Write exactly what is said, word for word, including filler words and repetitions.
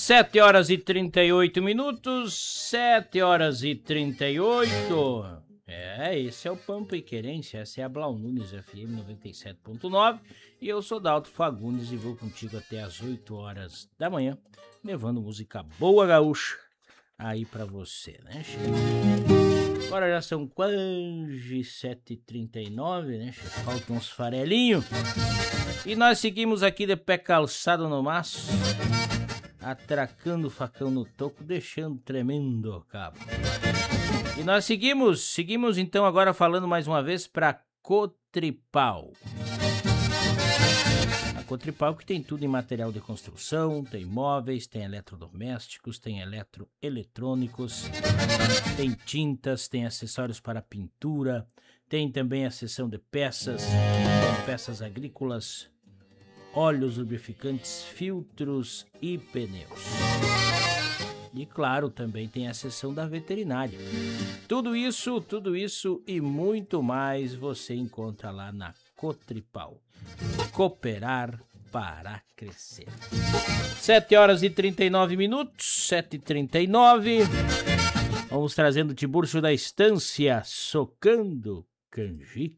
sete horas e trinta e oito minutos, sete horas e trinta e oito. É, esse é o Pampa e Querência, essa é a Blau Nunes F M noventa e sete ponto nove e eu sou Dalto Fagundes e vou contigo até as oito horas da manhã, levando música boa gaúcha aí pra você, né, chefe? Agora já são quase sete e trinta e nove, né, chefe? Faltam uns farelinhos. E nós seguimos aqui de pé calçado no maço, atracando o facão no toco, deixando tremendo o cabo. E nós seguimos, seguimos então agora falando mais uma vez para Cotripal. A Cotripal que tem tudo em material de construção, tem móveis, tem eletrodomésticos, tem eletroeletrônicos, tem tintas, tem acessórios para pintura, tem também a seção de peças, tem peças agrícolas, óleos lubrificantes, filtros e pneus. E claro, também tem a seção da veterinária. Tudo isso, tudo isso e muito mais você encontra lá na Cotripal. Cooperar para crescer. sete horas e trinta e nove minutos, sete e trinta e nove. Vamos trazendo o Tiburcio da Estância, socando canjica.